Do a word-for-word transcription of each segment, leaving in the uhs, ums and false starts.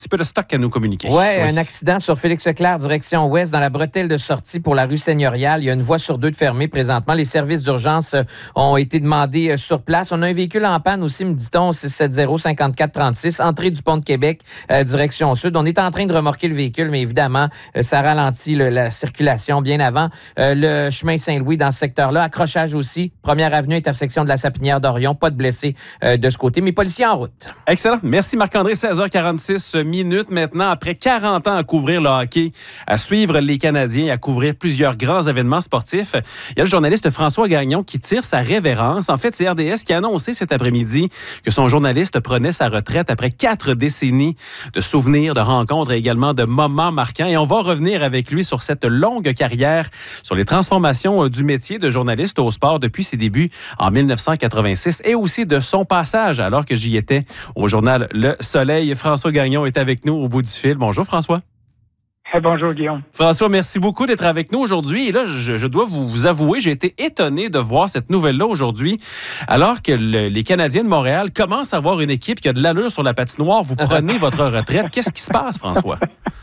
petit peu de stock à nous communiquer. Ouais, oui, un accident sur Félix-Leclerc, direction ouest, dans la bretelle de sortie pour la rue Seigneuriale. Il y a une voie sur deux de fermée présentement. Les services d'urgence ont été demandés sur place. On a un véhicule en panne aussi, me dit-on, six sept zéro, cinquante-quatre trente-six, entrée du pont de Québec, euh, direction sud. On est en train de remorquer le véhicule, mais évidemment, euh, ça ralentit le, la circulation bien avant euh, le chemin Saint-Louis dans ce secteur-là. Accrochage aussi. Première avenue, intersection de la Sapinière d'Orion. Pas de blessés euh, de ce côté, mais policiers en route. Excellent. Merci Marc-André. seize heures quarante-six minutes maintenant, après quarante ans à couvrir le hockey, à suivre les Canadiens, à couvrir plusieurs grands événements sportifs. Il y a le journaliste François Gagnon qui tire sa révérence. En fait, c'est R D S qui a annoncé cet après-midi que son journaliste prenait sa retraite après quatre décennies de souvenirs, de rencontres et également de moments marquants. Et on va revenir avec lui sur cette longue carrière, sur les transformations du métier de journaliste au sport depuis ses débuts en dix-neuf cent quatre-vingt-six et aussi de son passage alors que j'y étais au journal Le Soleil. François Gagnon est avec nous au bout du fil. Bonjour François. Hey, bonjour Guillaume. François, merci beaucoup d'être avec nous aujourd'hui. Et là, je, je dois vous, vous avouer, j'ai été étonné de voir cette nouvelle-là aujourd'hui, alors que le, les Canadiens de Montréal commencent à avoir une équipe qui a de l'allure sur la patinoire. Vous prenez votre retraite. Qu'est-ce qui se passe, François?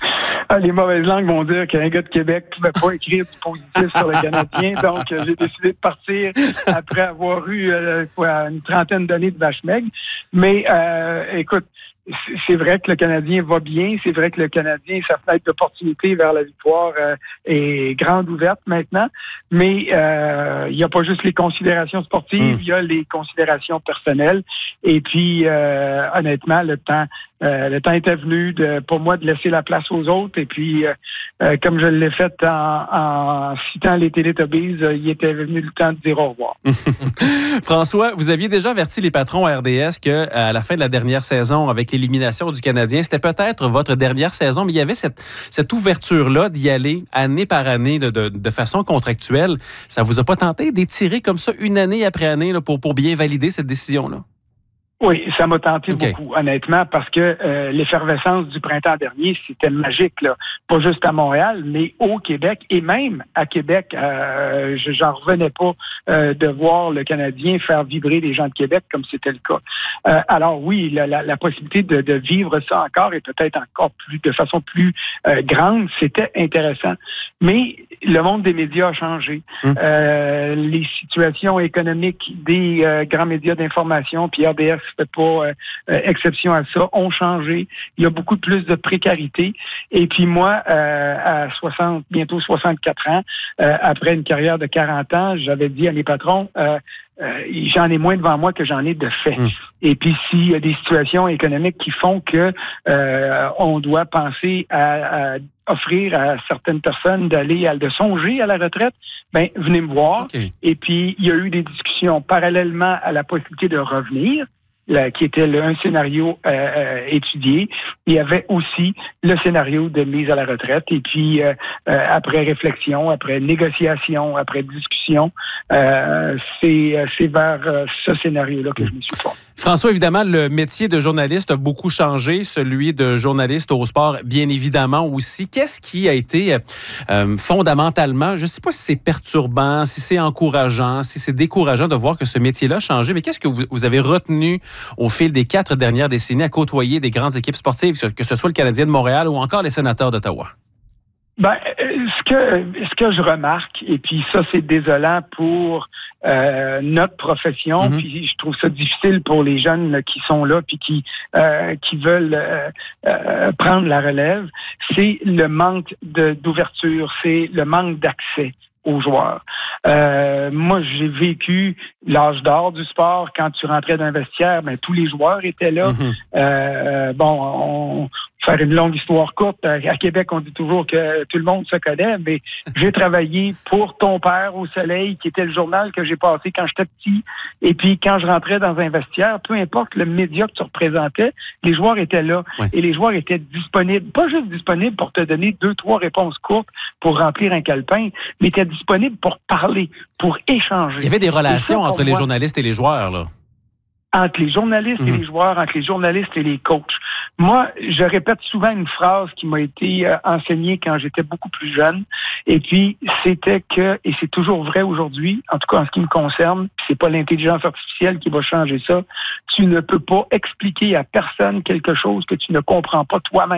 Les mauvaises langues vont dire qu'un gars de Québec ne pouvait pas écrire du positif sur le Canadien, donc euh, j'ai décidé de partir après avoir eu euh, une trentaine d'années de vache maigre. Mais euh, écoute, c'est vrai que le Canadien va bien, c'est vrai que le Canadien, sa fenêtre d'opportunité vers la victoire euh, est grande ouverte maintenant, mais euh, il n'y a pas juste les considérations sportives, il mmh. y a les considérations personnelles. Et puis, euh, honnêtement, le temps euh, le temps était venu de, pour moi de laisser la place aux autres. Et puis, euh, euh, comme je l'ai fait en, en citant les Télétobies, euh, il était venu le temps de dire au revoir. François, vous aviez déjà averti les patrons à R D S qu'à la fin de la dernière saison, avec l'élimination du Canadien, c'était peut-être votre dernière saison, mais il y avait cette, cette ouverture-là d'y aller année par année de, de, de façon contractuelle. Ça vous a pas tenté d'étirer comme ça une année après année là, pour, pour bien valider cette décision-là? Oui, ça m'a tenté okay. beaucoup, honnêtement, parce que euh, l'effervescence du printemps dernier, c'était magique, là. Pas juste à Montréal, mais au Québec et même à Québec. Euh, je, j'en revenais pas euh, de voir le Canadien faire vibrer les gens de Québec comme c'était le cas. Euh, alors oui, la, la, la possibilité de, de vivre ça encore et peut-être encore plus de façon plus euh, grande, c'était intéressant. Mais le monde des médias a changé. Hum. Euh, les situations économiques des euh, grands médias d'information, puis R D S fait pas euh, euh, exception à ça, ont changé. Il y a beaucoup plus de précarité. Et puis moi, euh, à soixante, bientôt soixante-quatre ans, euh, après une carrière de quarante ans, j'avais dit à mes patrons, euh, euh, j'en ai moins devant moi que j'en ai de fait. Mmh. Et puis s'il y a des situations économiques qui font que euh, on doit penser à, à offrir à certaines personnes d'aller, à, de songer à la retraite, ben venez me voir. Okay. Et puis il y a eu des discussions parallèlement à la possibilité de revenir. Là, qui était le, un scénario euh, euh, étudié. Il y avait aussi le scénario de mise à la retraite. Et puis, euh, euh, après réflexion, après négociation, après discussion, euh, c'est, c'est vers euh, ce scénario-là que je me suis tourné. François, évidemment, le métier de journaliste a beaucoup changé, celui de journaliste au sport, bien évidemment aussi. Qu'est-ce qui a été euh, fondamentalement, je ne sais pas si c'est perturbant, si c'est encourageant, si c'est décourageant de voir que ce métier-là a changé, mais qu'est-ce que vous, vous avez retenu au fil des quatre dernières décennies à côtoyer des grandes équipes sportives, que ce soit le Canadien de Montréal ou encore les Sénateurs d'Ottawa? Ben, ce que ce que je remarque, et puis ça c'est désolant pour euh, notre profession, mm-hmm. puis je trouve ça difficile pour les jeunes là, qui sont là puis qui euh, qui veulent euh, euh, prendre la relève, c'est le manque de d'ouverture, c'est le manque d'accès aux joueurs. Euh, moi, j'ai vécu l'âge d'or du sport. Quand tu rentrais dans un vestiaire, ben, tous les joueurs étaient là. Mm-hmm. Euh, bon, on, faire une longue histoire courte, à Québec, on dit toujours que tout le monde se connaît, mais j'ai travaillé pour Ton Père au Soleil, qui était le journal que j'ai passé quand j'étais petit. Et puis, quand je rentrais dans un vestiaire, peu importe le média que tu représentais, les joueurs étaient là. Ouais. Et les joueurs étaient disponibles. Pas juste disponibles pour te donner deux, trois réponses courtes pour remplir un calepin, mais étaient disponibles pour parler, pour échanger. Il y avait des relations ça, entre les moi, journalistes et les joueurs, là. entre les journalistes Mmh. et les joueurs, entre les journalistes et les coachs. Moi, je répète souvent une phrase qui m'a été euh, enseignée quand j'étais beaucoup plus jeune. Et puis, c'était que, et c'est toujours vrai aujourd'hui, en tout cas en ce qui me concerne, c'est pas l'intelligence artificielle qui va changer ça. Tu ne peux pas expliquer à personne quelque chose que tu ne comprends pas toi-même.